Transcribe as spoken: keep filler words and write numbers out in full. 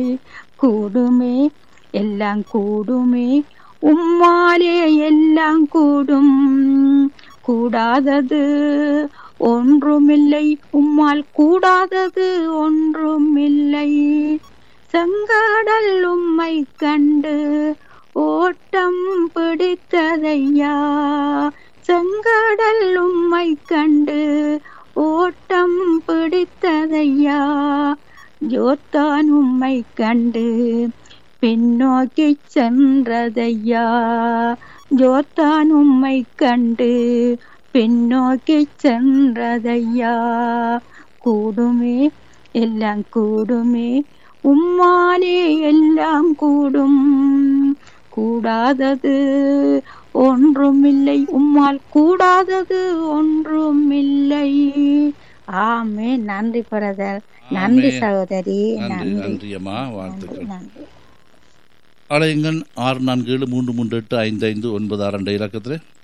கூடுமே எல்லாம் கூடுமே உம்மாலே எல்லாம் கூடும் கூடாதது ஒன்றுமில்லை உம்மால் கூடாதது ஒன்றுமில்லை செங்கடல் உம்மை கண்டு ஓட்டம் பிடித்ததையா செங்கடல் உம்மை கண்டு ஓட்டம் பிடித்ததையா யோர்தான் உம்மை கண்டு பின்னோக்கி சென்றதையா யோர்தான் உம்மை கண்டு பின்னோக்கி சென்றதையா கூடுமே எல்லாம் கூடுமே உம்மாலே எல்லாம் கூடும் கூடாதது ஒன்றுமில்லை உம்மால் கூடாதது ஒன்றுமில்லை. ஆமே. நன்றி பிரதர், நன்றி சகோதரி, நன்றி அம்மா, வாழ்த்துக்கள். அலையுங்கள் ஆறு நான்கு ஏழு மூன்று மூன்று எட்டு ஐந்து ஐந்து ஒன்பது ஆறு என்ற இலக்கத்தில்